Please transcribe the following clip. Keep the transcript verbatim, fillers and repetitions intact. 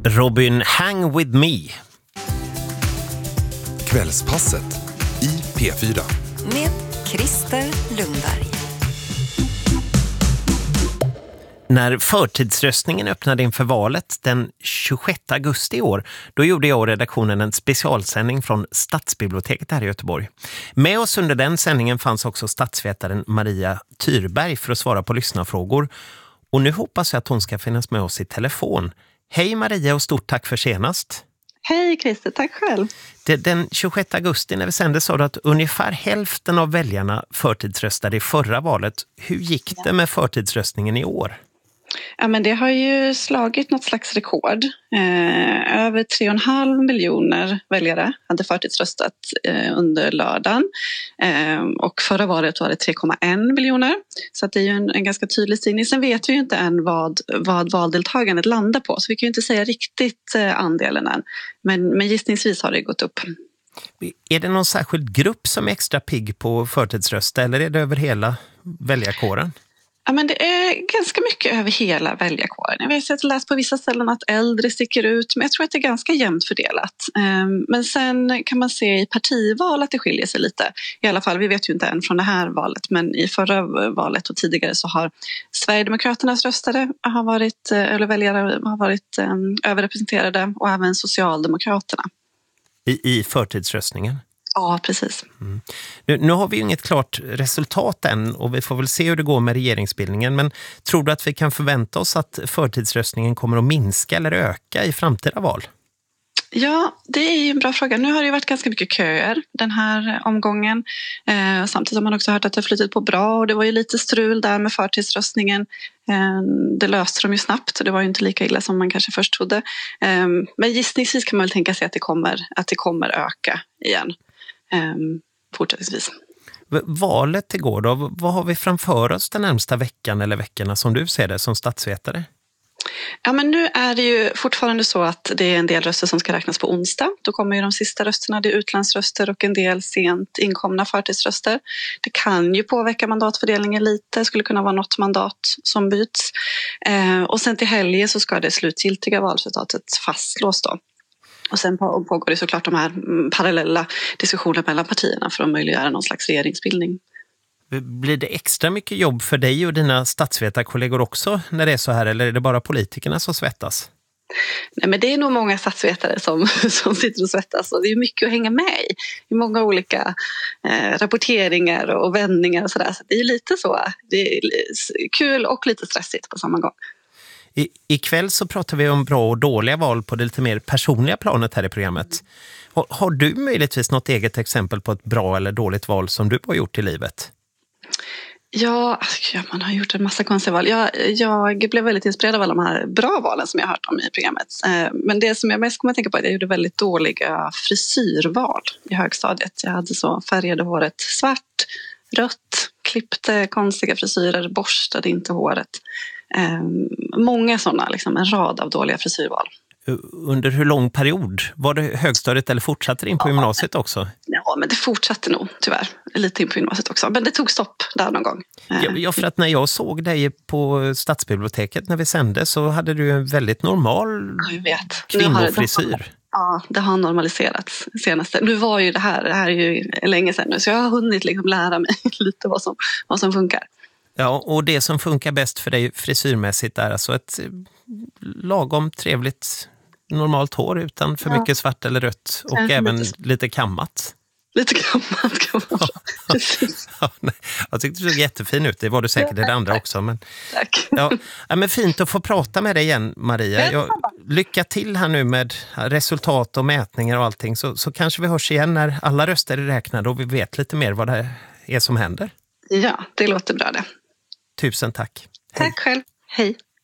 Robin, Hang With Me. Kvällspasset i P fyra. Med Christer Lundberg. När förtidsröstningen öppnade inför valet den tjugosjätte augusti i år, då gjorde jag och redaktionen en specialsändning från Stadsbiblioteket här i Göteborg. Med oss under den sändningen fanns också statsvetaren Maria Tyrberg för att svara på lyssnarfrågor. Och nu hoppas jag att hon ska finnas med oss i telefon. Hej Maria och stort tack för senast. Hej Christer, tack själv. Den tjugosjätte augusti när vi sände sa du att ungefär hälften av väljarna förtidsröstade i förra valet. Hur gick det med förtidsröstningen i år? Ja, men det har ju slagit något slags rekord. Eh, över tre och en halv miljoner väljare hade förtidsröstat eh, under lördagen. Eh, och förra valet var det tre komma en miljoner. Så att det är ju en, en ganska tydlig stigning. Sen vet vi ju inte än vad, vad valdeltagandet landar på. Så vi kan ju inte säga riktigt eh, andelen än. Men, men gissningsvis har det gått upp. Är det någon särskild grupp som är extra pigg på förtidsrösta eller är det över hela väljarkåren? Ja, men det är ganska mycket över hela väljarkåren. Jag vet att jag läst på vissa ställen att äldre sticker ut, men jag tror att det är ganska jämnt fördelat. Men sen kan man se i partival att det skiljer sig lite. I alla fall, vi vet ju inte än från det här valet, men i förra valet och tidigare så har Sverigedemokraternas röstare har varit, eller väljare har varit överrepresenterade och även Socialdemokraterna. I, i förtidsröstningen? Ja, precis. Mm. Nu, nu har vi ju inget klart resultat än och vi får väl se hur det går med regeringsbildningen. Men tror du att vi kan förvänta oss att förtidsröstningen kommer att minska eller öka i framtida val? Ja, det är ju en bra fråga. Nu har det ju varit ganska mycket köer den här omgången. Eh, samtidigt har man också hört att det har flyttat på bra och det var ju lite strul där med förtidsröstningen. Eh, det löste de ju snabbt och det var ju inte lika illa som man kanske först trodde. Eh, men gissningsvis kan man väl tänka sig att det kommer, att det kommer öka igen. Um, fortsättningsvis. Valet igår då, vad har vi framför oss den närmsta veckan eller veckorna som du ser det som statsvetare? Ja, men nu är det ju fortfarande så att det är en del röster som ska räknas på onsdag. Då kommer ju de sista rösterna, det är utlandsröster och en del sent inkomna förtidsröster. Det kan ju påverka mandatfördelningen lite, det skulle kunna vara något mandat som byts. Eh, och sen till helgen så ska det slutgiltiga valresultatet fastslås då. Och sen pågår det såklart de här parallella diskussionerna mellan partierna för att möjliggöra någon slags regeringsbildning. Blir det extra mycket jobb för dig och dina statsvetarkollegor också när det är så här eller är det bara politikerna som svettas? Nej, men det är nog många statsvetare som, som sitter och svettas och det är mycket att hänga med i. Det är många olika eh, rapporteringar och vändningar och sådär. Så det är lite så, det är kul och lite stressigt på samma gång. I, ikväll så pratar vi om bra och dåliga val på det lite mer personliga planet här i programmet. Har, har du möjligtvis något eget exempel på ett bra eller dåligt val som du har gjort i livet? Ja, alltså, man har gjort en massa konstiga val. Jag, jag blev väldigt inspirerad av alla de här bra valen som jag har hört om i programmet. Men det som jag mest kommer att tänka på är att jag gjorde väldigt dåliga frisyrval i högstadiet. Jag hade så färgade håret svart, rött, klippte konstiga frisyrer, borstade inte håret. Många sådana, liksom en rad av dåliga frisyrval. Under hur lång period? Var det högstadiet eller fortsatte det in på ja, gymnasiet också? Ja, men det fortsatte nog tyvärr. Lite in på gymnasiet också. Men det tog stopp där någon gång. Ja, ja, för att när jag såg dig på Stadsbiblioteket när vi sände så hade du en väldigt normal jag vet. kvinnofrisyr. Det, ja, det har normaliserats senaste. Nu var ju det här, det här är ju länge sedan nu så jag har hunnit liksom lära mig lite vad som, vad som funkar. Ja, och det som funkar bäst för dig frisyrmässigt är alltså ett lagom trevligt normalt hår utan för ja. mycket svart eller rött och ja, även lite, lite kammat. Lite kammat kan man säga. Precis. Ja, nej. Jag tyckte du såg jättefin ut, det var du säkert i det andra också. Men, tack. Ja, ja, men fint att få prata med dig igen Maria. Jag, lycka till här nu med resultat och mätningar och allting så, så kanske vi hörs igen när alla röster är räknade och vi vet lite mer vad det är som händer. Ja, det låter bra det. Tusen tack. Tack Hej. själv. Hej.